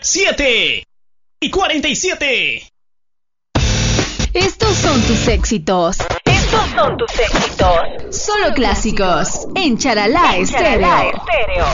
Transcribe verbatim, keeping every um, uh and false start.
siete y cuarenta y siete. Estos son tus éxitos. Estos son tus éxitos. Solo clásicos en Charalá Estéreo.